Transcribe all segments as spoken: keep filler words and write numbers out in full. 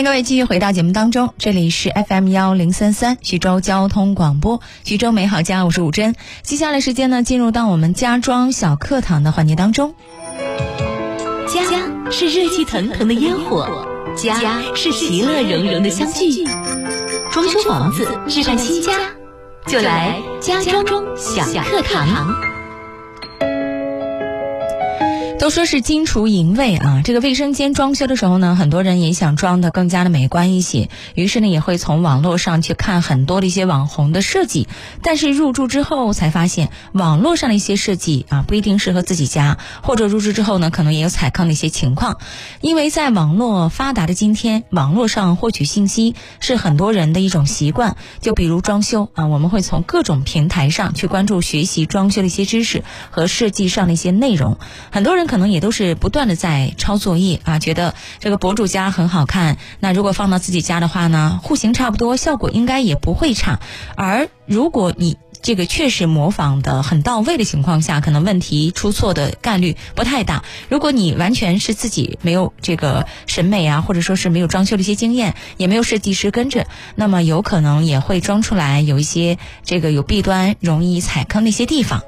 迎各位继续回到节目当中，这里是 F M 一零三三徐州交通广播，徐州美好家，我是武珍。接下来时间呢，进入到我们家装小课堂的环节当中。 家是热气腾腾的烟火，家是其乐融融的相聚。装修房子，置办新家，就来家装小课堂。 都说是金厨银卫啊，这个卫生间装修的时候呢，很多人也想装得更加的美观一些，于是呢也会从网络上去看很多的一些网红的设计，但是入住之后才发现网络上的一些设计啊不一定适合自己家，或者入住之后呢可能也有踩坑的一些情况。因为在网络发达的今天，网络上获取信息是很多人的一种习惯，就比如装修啊，我们会从各种平台上去关注学习装修的一些知识和设计上的一些内容，很多人可能也都是不断的在抄作业啊，觉得这个博主家很好看，那如果放到自己家的话呢，户型差不多，效果应该也不会差。而如果你这个确实模仿的很到位的情况下，可能问题出错的概率不太大。如果你完全是自己没有这个审美啊，或者说是没有装修的一些经验，也没有设计师跟着，那么有可能也会装出来有一些这个有弊端，容易踩坑的一些地方。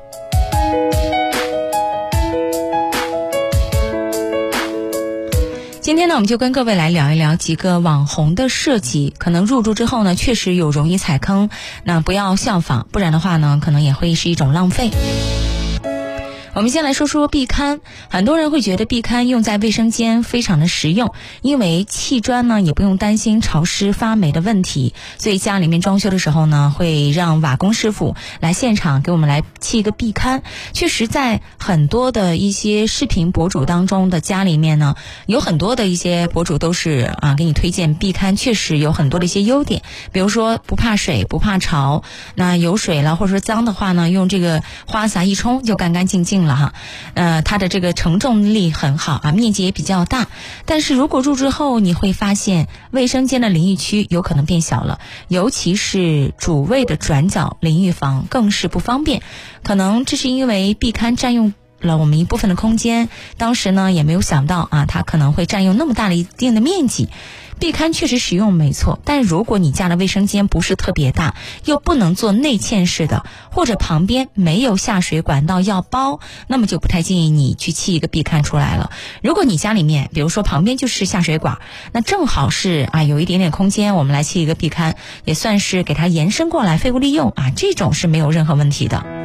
今天呢，我们就跟各位来聊一聊几个网红的设计，可能入住之后呢，确实有容易踩坑，那不要效仿，不然的话呢，可能也会是一种浪费。我们先来说说壁龛，很多人会觉得壁龛用在卫生间非常的实用，因为砌砖呢也不用担心潮湿发霉的问题，所以家里面装修的时候呢，会让瓦工师傅来现场给我们来砌一个壁龛。确实在很多的一些视频博主当中的家里面呢，有很多的一些博主都是啊给你推荐壁龛，确实有很多的一些优点，比如说不怕水不怕潮，那有水了或者说脏的话呢，用这个花洒一冲就干干净净了哈，呃，它的这个承重力很好啊，面积也比较大。但是如果入住后，你会发现卫生间的淋浴区有可能变小了，尤其是主卫的转角淋浴房更是不方便。可能这是因为壁龛占用了我们一部分的空间，当时呢也没有想到啊，它可能会占用那么大的一定的面积。壁龛确实实用没错，但如果你家的卫生间不是特别大，又不能做内嵌式的，或者旁边没有下水管道要包，那么就不太建议你去砌一个壁龛出来了。如果你家里面比如说旁边就是下水管，那正好是啊有一点点空间，我们来砌一个壁龛，也算是给它延伸过来，废物利用啊，这种是没有任何问题的。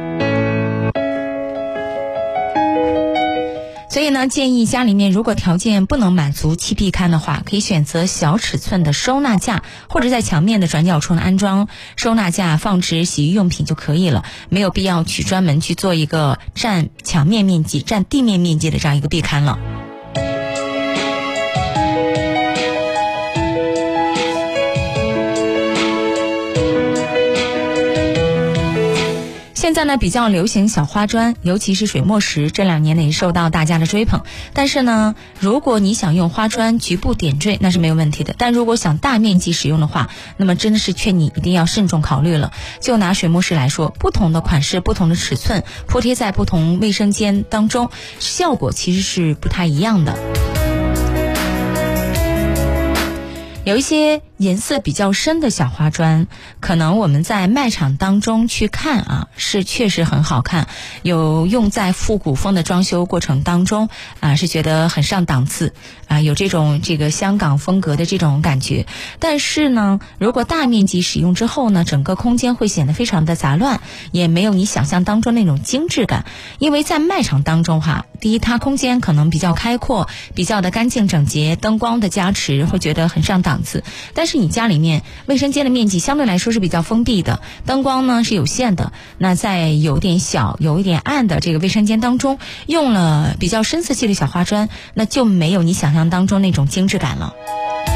所以呢，建议家里面如果条件不能满足砌壁龛的话，可以选择小尺寸的收纳架，或者在墙面的转角处呢安装收纳架，放置洗浴用品就可以了，没有必要去专门去做一个占墙面面积、占地面面积的这样一个壁龛了。现在呢比较流行小花砖，尤其是水墨石，这两年呢也受到大家的追捧。但是呢，如果你想用花砖局部点缀，那是没有问题的。但如果想大面积使用的话，那么真的是劝你一定要慎重考虑了。就拿水墨石来说，不同的款式、不同的尺寸，铺贴在不同卫生间当中，效果其实是不太一样的。有一些颜色比较深的小花砖，可能我们在卖场当中去看啊，是确实很好看，有用在复古风的装修过程当中啊，是觉得很上档次啊，有这种这个香港风格的这种感觉。但是呢，如果大面积使用之后呢，整个空间会显得非常的杂乱，也没有你想象当中那种精致感。因为在卖场当中哈，第一它空间可能比较开阔，比较的干净整洁，灯光的加持会觉得很上档次。但是你家里面卫生间的面积相对来说是比较封闭的，灯光呢是有限的，那在有点小有一点暗的这个卫生间当中，用了比较深色系的小花砖，那就没有你想象当中那种精致感了。